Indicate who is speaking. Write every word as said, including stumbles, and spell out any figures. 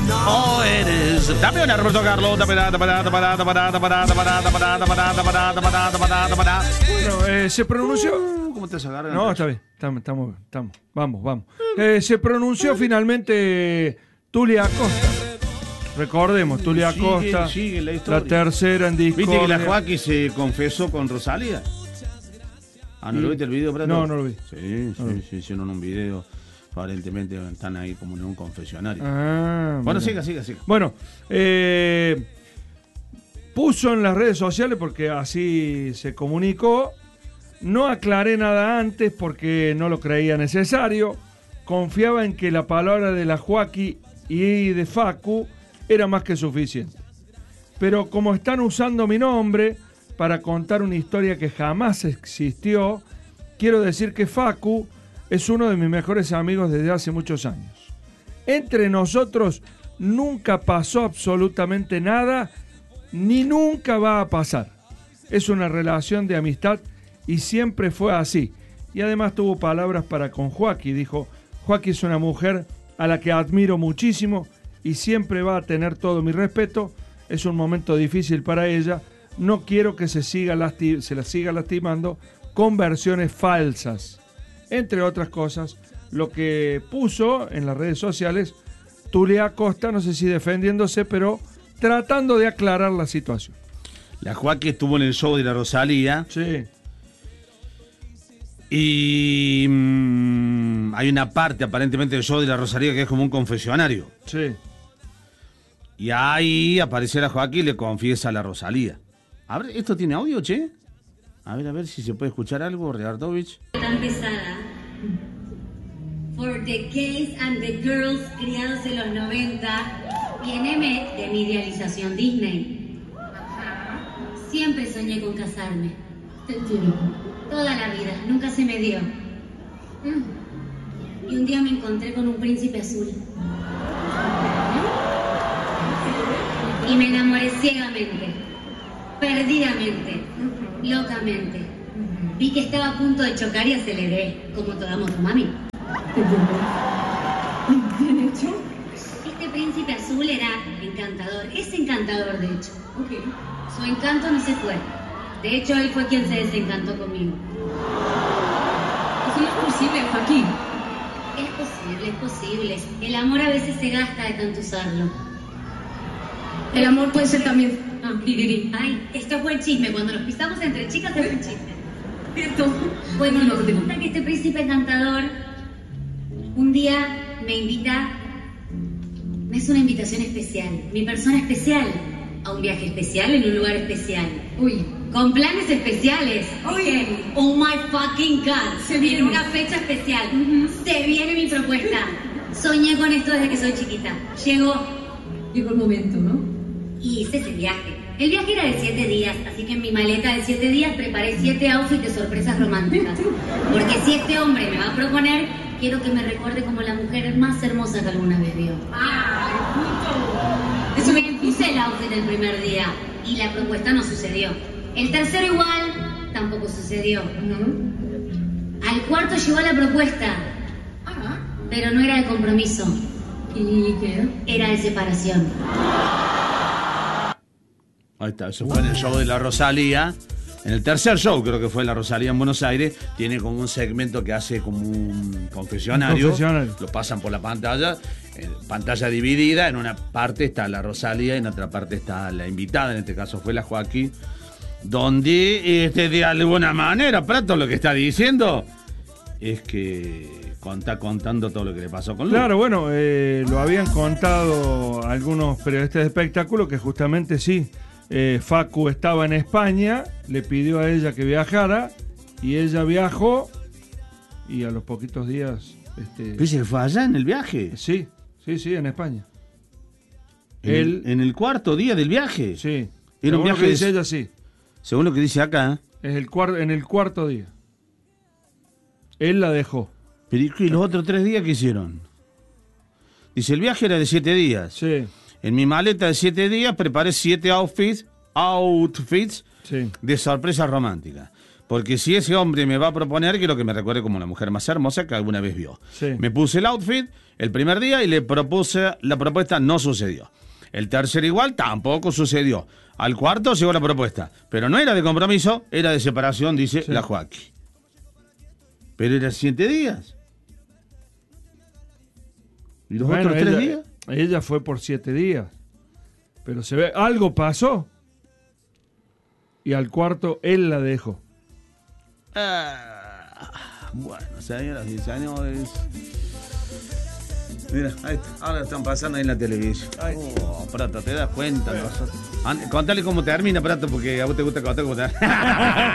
Speaker 1: Oh, eres. Dame una, Roberto Carlos. Dame una, dame una, dame una, dame una, dame una, dame una, dame una, dame una, dame una, dame una, dame una, dame una.
Speaker 2: Bueno, eh, se pronunció.
Speaker 1: ¿Cómo te agarran?
Speaker 2: No, está bien. Estamos, estamos, estamos. Vamos, vamos. Eh, se pronunció finalmente Tulia Acosta. Recordemos, Tulia
Speaker 1: Sigue,
Speaker 2: Acosta,
Speaker 1: sigue la historia.
Speaker 2: la tercera en discordia.
Speaker 1: ¿Viste que la Joaquín se confesó con Rosalía? Ah, ¿no
Speaker 2: Y-
Speaker 1: lo viste el video, Prato?
Speaker 2: No, no lo vi.
Speaker 1: Sí, sí,
Speaker 2: No lo vi.
Speaker 1: sí, hicieron un video. Aparentemente están ahí como en un confesionario.
Speaker 2: Ah,
Speaker 1: bueno,
Speaker 2: mira.
Speaker 1: siga, siga, siga.
Speaker 2: Bueno, eh, puso en las redes sociales, porque así se comunicó, no aclaré nada antes porque no lo creía necesario, confiaba en que la palabra de la Joaquí y de Facu era más que suficiente. Pero como están usando mi nombre para contar una historia que jamás existió, quiero decir que Facu es uno de mis mejores amigos desde hace muchos años. Entre nosotros nunca pasó absolutamente nada, ni nunca va a pasar. Es una relación de amistad y siempre fue así. Y además tuvo palabras para con Joaquí. Dijo, Joaquí es una mujer a la que admiro muchísimo y siempre va a tener todo mi respeto. Es un momento difícil para ella. No quiero que se, siga lasti- se la siga lastimando con versiones falsas. Entre otras cosas, lo que puso en las redes sociales Tulia Acosta, no sé si defendiéndose, pero tratando de aclarar la situación.
Speaker 1: La Joaquín estuvo en el show de la Rosalía.
Speaker 2: Sí.
Speaker 1: Y mmm, hay una parte aparentemente del show de la Rosalía que es como un confesionario.
Speaker 2: Sí.
Speaker 1: Y ahí aparece la Joaquín y le confiesa a la Rosalía. A ver, ¿esto tiene audio, che? A ver, a ver si se puede escuchar algo, Redardovich.
Speaker 3: Tan pesada. For the gays and the girls criados en los noventa, viene de mi idealización Disney. Siempre soñé con casarme. Te entiendo. Toda la vida, nunca se me dio. Y un día me encontré con un príncipe azul. Y me enamoré ciegamente, perdidamente, locamente. Vi que estaba a punto de chocar y aceleré, como toda motomami.
Speaker 4: ¿Bien hecho?
Speaker 3: Este príncipe azul era encantador, es encantador de hecho.
Speaker 4: Ok.
Speaker 3: Su encanto no se fue. De hecho, él fue quien se desencantó conmigo.
Speaker 4: Eso no es posible, Joaquín.
Speaker 3: Es posible, es posible. El amor a veces se gasta de tanto usarlo.
Speaker 4: El amor puede ser también... Ah, piriri.
Speaker 3: Ay, esto fue el chisme. Cuando nos pisamos entre chicas es un chisme.
Speaker 4: Cierto.
Speaker 3: Bueno,
Speaker 4: No,
Speaker 3: nos
Speaker 4: no,
Speaker 3: resulta que este príncipe encantador un día me invita, es una invitación especial, mi persona especial, a un viaje especial en un lugar especial.
Speaker 4: Uy.
Speaker 3: Con planes especiales.
Speaker 4: Uy.
Speaker 3: Dije, oh my fucking God.
Speaker 4: Se viene.
Speaker 3: En una fecha especial.
Speaker 4: Ujú.
Speaker 3: Se viene mi propuesta. Soñé con esto desde que soy chiquita. Llegó
Speaker 4: Llegó el momento, ¿no?
Speaker 3: y hice ese viaje. El viaje era de siete días, así que en mi maleta de siete días preparé siete outfits de sorpresas románticas. Porque si este hombre me va a proponer, quiero que me recuerde como la mujer más hermosa que alguna vez vio.
Speaker 4: ¡Ay, puto!
Speaker 3: Eso me puse el outfit el primer día y la propuesta no sucedió. El tercero igual, tampoco sucedió.
Speaker 4: ¿No?
Speaker 3: Al cuarto llegó la propuesta,
Speaker 4: Ah.
Speaker 3: pero no era de compromiso,
Speaker 4: ¿Y qué?
Speaker 3: era de separación.
Speaker 1: Ahí está, eso fue en el show de la Rosalía. En el tercer show, creo que fue la Rosalía en Buenos Aires, tiene como un segmento que hace como un confesionario.
Speaker 2: Un confesionario.
Speaker 1: Lo pasan por la pantalla, eh, pantalla dividida. En una parte está la Rosalía y en otra parte está la invitada, en este caso fue la Joaquín. Donde, este, de alguna manera, Prato lo que está diciendo es que está contando todo lo que le pasó con Lu.
Speaker 2: Claro, bueno, eh, lo habían contado algunos periodistas de espectáculo que justamente sí, eh, Facu estaba en España, le pidió a ella que viajara y ella viajó y a los poquitos días... Este,
Speaker 1: ¿Dice que fue allá en el viaje?
Speaker 2: sí, sí, sí, en España.
Speaker 1: En,
Speaker 2: Él-
Speaker 1: en el cuarto día del viaje.
Speaker 2: Sí.
Speaker 1: Era un
Speaker 2: Según lo
Speaker 1: viaje
Speaker 2: que
Speaker 1: de-
Speaker 2: dice ella, sí.
Speaker 1: Según lo que dice acá.
Speaker 2: Es el cuar- en el cuarto día. Él la dejó.
Speaker 1: Pero ¿y qué, los otros tres días qué hicieron? Dice, el viaje era de siete días.
Speaker 2: Sí,
Speaker 1: En mi maleta de siete días preparé siete outfits, outfits
Speaker 2: sí.
Speaker 1: de sorpresa romántica. Porque si ese hombre me va a proponer, quiero que me recuerde como la mujer más hermosa que alguna vez vio.
Speaker 2: Sí.
Speaker 1: Me puse el outfit el primer día y le propuse, la propuesta no sucedió. El tercer igual tampoco sucedió. Al cuarto llegó la propuesta. Pero no era de compromiso, era de separación, dice
Speaker 2: Sí.
Speaker 1: la Joaquín. Pero eran siete días. ¿Y los
Speaker 2: Bueno,
Speaker 1: otros tres
Speaker 2: ella,
Speaker 1: días?
Speaker 2: ella fue por siete días. Pero se ve, algo pasó. Y al cuarto él la dejó.
Speaker 1: Ah, bueno, señoras y señores. Mira, ahí está. Ahora están pasando ahí en la televisión. Oh, Prato, ¿te das cuenta? An- Contale cómo termina, Prato, porque a vos te gusta contar cómo termina.